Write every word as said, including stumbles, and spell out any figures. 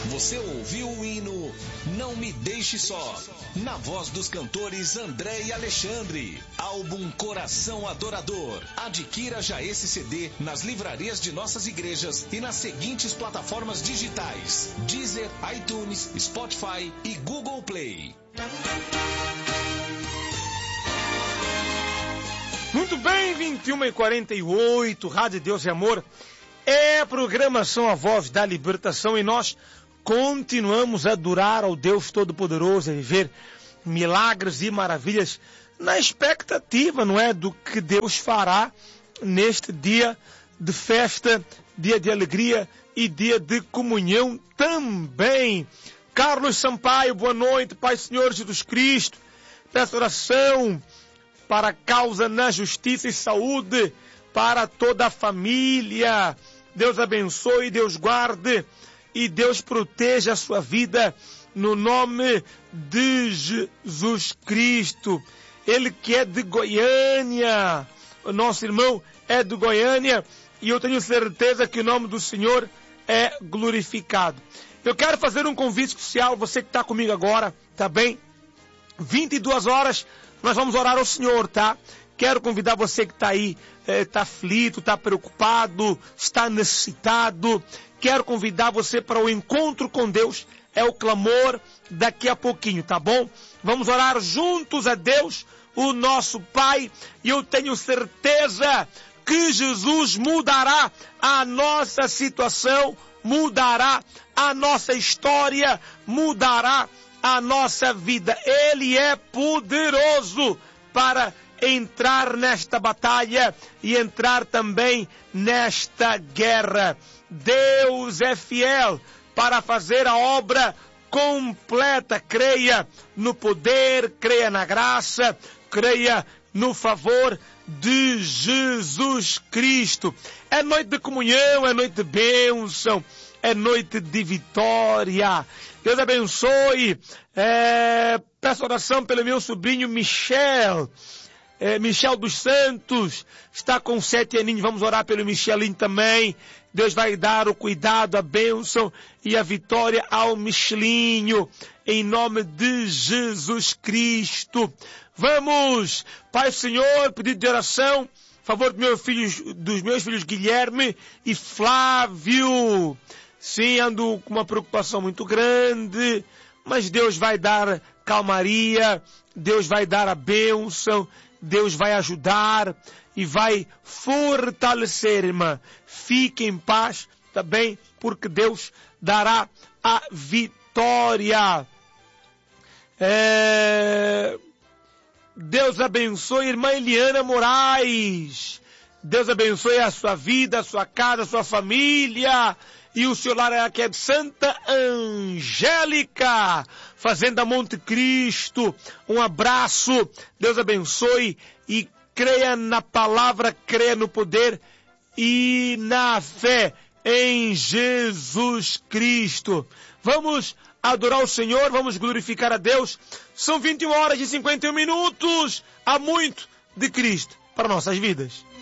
Você ouviu o hino Não Me Deixe Só, na voz dos cantores André e Alexandre. Álbum Coração Adorador. Adquira já esse C D nas livrarias de nossas igrejas e nas seguintes plataformas digitais: Deezer, iTunes, Spotify e Google Play. Muito bem, vinte e uma e quarenta e oito, Rádio Deus e Amor. É a programação A Voz da Libertação e nós continuamos a adorar ao Deus Todo-Poderoso, a viver milagres e maravilhas na expectativa, não é, do que Deus fará neste dia de festa, dia de alegria e dia de comunhão também. Carlos Sampaio, boa noite, Pai Senhor Jesus Cristo. Peço oração para a causa na justiça e saúde para toda a família. Deus abençoe, Deus guarde e Deus proteja a sua vida no nome de Jesus Cristo. Ele que é de Goiânia, o nosso irmão é de Goiânia e eu tenho certeza que o nome do Senhor é glorificado. Eu quero fazer um convite especial, você que está comigo agora, tá bem? vinte e duas horas, nós vamos orar ao Senhor, tá? Quero convidar você que está aí, está é, aflito, está preocupado, está necessitado. Quero convidar você para o encontro com Deus. É o clamor daqui a pouquinho, tá bom? Vamos orar juntos a Deus, o nosso Pai. E eu tenho certeza que Jesus mudará a nossa situação, mudará a nossa história, mudará a nossa vida. Ele é poderoso para entrar nesta batalha e entrar também nesta guerra. Deus é fiel para fazer a obra completa. Creia no poder, creia na graça, creia no favor de Jesus Cristo. É noite de comunhão, é noite de bênção, é noite de vitória. Deus abençoe. É, peço oração pelo meu sobrinho Michel. É, Michel dos Santos está com sete aninhos, vamos orar pelo Michelinho também. Deus vai dar o cuidado, a bênção e a vitória ao Michelinho, em nome de Jesus Cristo. Vamos, Pai Senhor, pedido de oração, a favor dos meus filhos, dos meus filhos Guilherme e Flávio. Sim, ando com uma preocupação muito grande, mas Deus vai dar calmaria, Deus vai dar a bênção, Deus vai ajudar e vai fortalecer, irmã. Fique em paz, tá bem? Porque Deus dará a vitória. É... Deus abençoe, irmã Eliana Moraes. Deus abençoe a sua vida, a sua casa, a sua família. E o seu lar é aqui é de Santa Angélica, Fazenda Monte Cristo. Um abraço, Deus abençoe e creia na palavra, creia no poder e na fé em Jesus Cristo. Vamos adorar o Senhor, vamos glorificar a Deus. São vinte e uma horas e cinquenta e um minutos. Há muito de Cristo para nossas vidas.